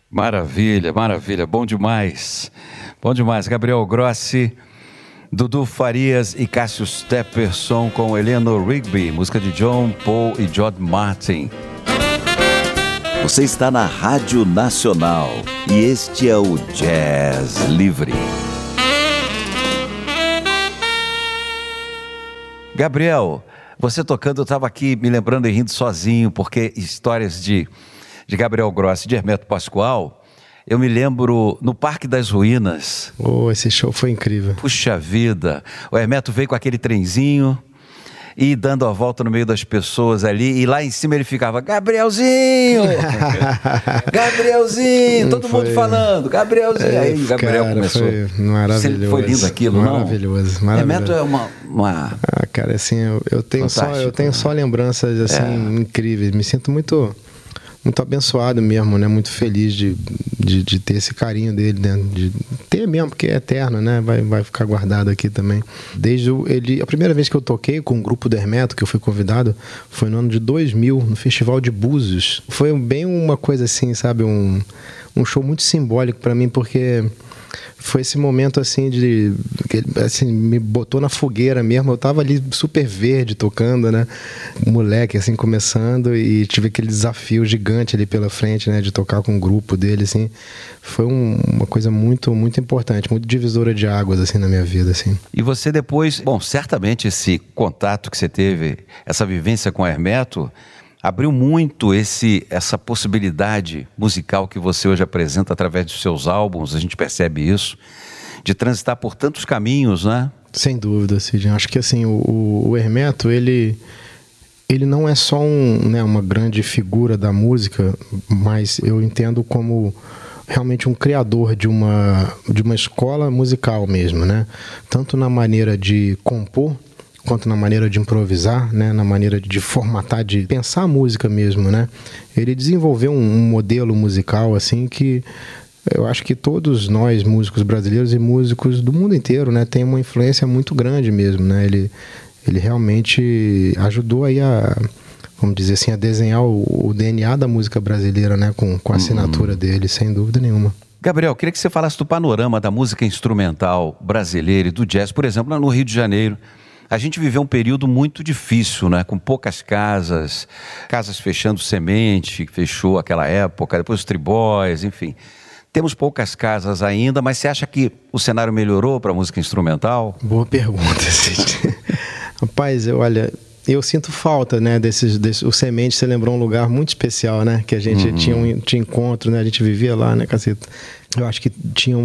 Maravilha, maravilha, bom demais. Bom demais, Gabriel Grossi, Dudu Farias e Cássio Stepperson com Eleanor Rigby, música de John, Paul e George Martin. Você está na Rádio Nacional e este é o Jazz Livre. Gabriel, você tocando, eu estava aqui me lembrando e rindo sozinho, porque histórias de Gabriel Grossi, de Hermeto Pascoal, eu me lembro no Parque das Ruínas. Esse show foi incrível. Puxa vida, o Hermeto veio com aquele trenzinho e dando a volta no meio das pessoas ali, e lá em cima ele ficava, Gabrielzinho! Gabrielzinho! Todo mundo falando, Gabrielzinho! Aí o Gabriel começou. Foi maravilhoso. Foi lindo aquilo, maravilhoso, não? Maravilhoso. Hermeto é uma... cara, assim, eu tenho só lembranças, assim, incríveis. Me sinto muito abençoado mesmo, né? Muito feliz de ter esse carinho dele, né? De ter mesmo, porque é eterno, né? Vai ficar guardado aqui também. A primeira vez que eu toquei com o grupo do Hermeto, que eu fui convidado, foi no ano de 2000, no Festival de Búzios. Foi bem uma coisa assim, sabe? Um show muito simbólico para mim, porque foi esse momento assim assim, me botou na fogueira mesmo. Eu tava ali super verde tocando, né? Moleque, assim, começando, e tive aquele desafio gigante ali pela frente, né? De tocar com o grupo dele, assim. Foi uma coisa muito, muito importante, muito divisora de águas, assim, na minha vida, assim. E você depois, certamente esse contato que você teve, essa vivência com o Hermeto, abriu muito essa possibilidade musical que você hoje apresenta através dos seus álbuns, a gente percebe isso, de transitar por tantos caminhos, né? Sem dúvida, Sidney. Acho que assim, o Hermeto, ele não é só uma grande figura da música, mas eu entendo como realmente um criador de uma escola musical mesmo, né? Tanto na maneira de compor, quanto na maneira de improvisar, né? Na maneira de formatar, de pensar a música mesmo, né? Ele desenvolveu um modelo musical assim que eu acho que todos nós, músicos brasileiros e músicos do mundo inteiro, né, tem uma influência muito grande mesmo, né? Ele realmente ajudou aí vamos dizer assim, a desenhar o DNA da música brasileira, né, com a assinatura dele, sem dúvida nenhuma. Gabriel, queria que você falasse do panorama da música instrumental brasileira e do jazz, por exemplo, lá no Rio de Janeiro. A gente viveu um período muito difícil, né? Com poucas casas fechando semente, que fechou aquela época, depois os tribóis, enfim. Temos poucas casas ainda, mas você acha que o cenário melhorou para a música instrumental? Boa pergunta, Cid. Rapaz, eu sinto falta, né, o Semente. Você lembrou um lugar muito especial, né? Que a gente tinha encontro, né? A gente vivia lá, né, caceta? Eu acho que tinha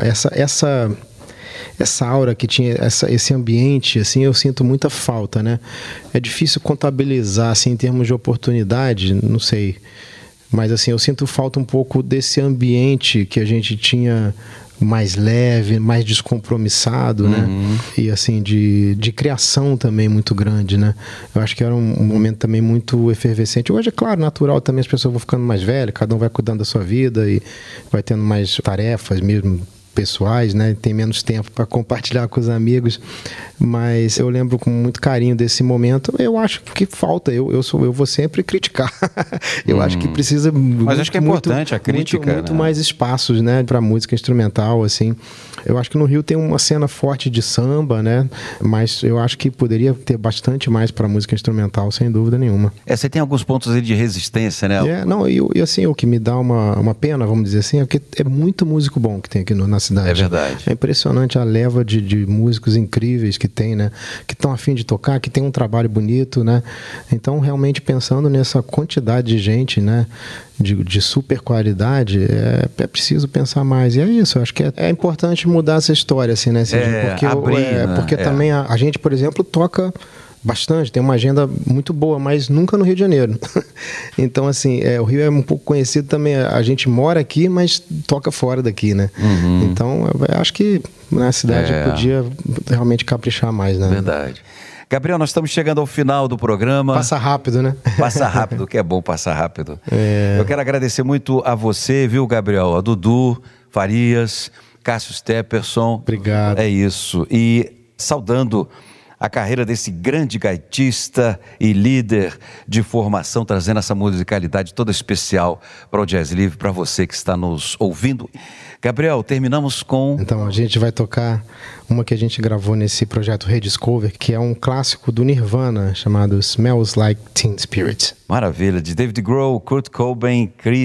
essa aura que tinha, esse ambiente, assim, eu sinto muita falta, né? É difícil contabilizar, assim, em termos de oportunidade, não sei. Mas, assim, eu sinto falta um pouco desse ambiente que a gente tinha mais leve, mais descompromissado, né? E, assim, de criação também muito grande, né? Eu acho que era um momento também muito efervescente. Hoje, é claro, natural também, as pessoas vão ficando mais velhas, cada um vai cuidando da sua vida e vai tendo mais tarefas mesmo, pessoais, né? Tem menos tempo para compartilhar com os amigos, mas eu lembro com muito carinho desse momento. Eu acho que falta, eu vou sempre criticar. Eu acho que precisa, mas acho que é importante a crítica, muito mais espaços, né, para música instrumental, assim. Eu acho que no Rio tem uma cena forte de samba, né? Mas eu acho que poderia ter bastante mais para música instrumental, sem dúvida nenhuma. Você tem alguns pontos aí de resistência, né? E assim, o que me dá uma pena, vamos dizer assim, é que é muito músico bom que tem aqui na cidade. É verdade. É impressionante a leva de músicos incríveis que tem, né? Que estão a fim de tocar, que tem um trabalho bonito, né? Então, realmente, pensando nessa quantidade de gente, né? De super qualidade, é preciso pensar mais. E é isso, eu acho que é importante mudar essa história, assim, né, Cid? Porque também a gente, por exemplo, toca bastante, tem uma agenda muito boa, mas nunca no Rio de Janeiro. Então, assim, o Rio é um pouco conhecido também, a gente mora aqui, mas toca fora daqui, né? Então, eu acho que a cidade podia realmente caprichar mais, né? Verdade. Gabriel, nós estamos chegando ao final do programa. Passa rápido, né? Passa rápido, que é bom passar rápido. Eu quero agradecer muito a você, viu, Gabriel? A Dudu Farias, Cássio Stepperson. Obrigado. É isso. E saudando a carreira desse grande gaitista e líder de formação, trazendo essa musicalidade toda especial para o Jazz Livre, para você que está nos ouvindo. Gabriel, terminamos com... Então, a gente vai tocar uma que a gente gravou nesse projeto Rediscover, que é um clássico do Nirvana, chamado Smells Like Teen Spirit. Maravilha, de David Grohl, Kurt Cobain, Chris